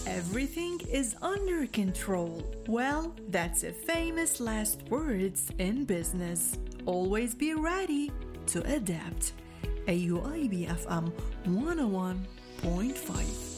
Everything is under control. Well, that's a famous last words in business. Always be ready to adapt. AUIB FM 101.5